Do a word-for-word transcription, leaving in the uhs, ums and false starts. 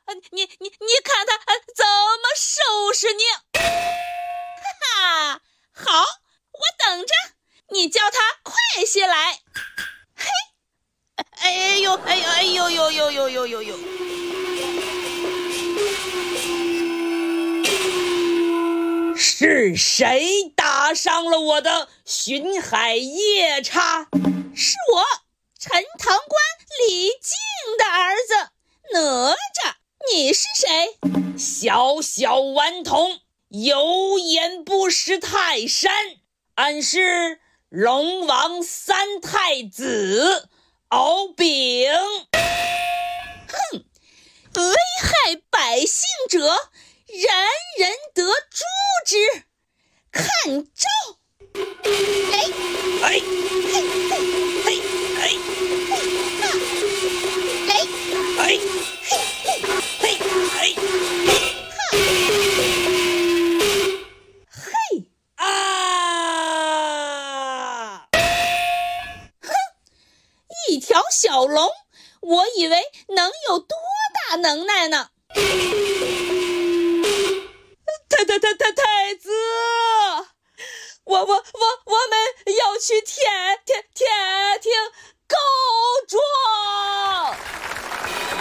呃，你你你看他呃怎么收拾你？哈哈，好，我等着，你叫他快些来。嘿，哎呦哎呦哎呦呦呦呦呦呦呦！ 是谁打伤了我的巡海夜叉？ 是我，陈塘关李靖的儿子哪吒。你是谁？ 小小顽童，有眼不识泰山。俺是龙王三太子敖丙。 哼，危害百姓者，人人得诛之。看招！哎哎嘿嘿嘿哎嘿哎哎嘿嘿嘿哎嘿啊！ 哼，一条小龙，我以为能有多大能耐呢？ 太太太太太子，我我我我们要去天天天庭告状。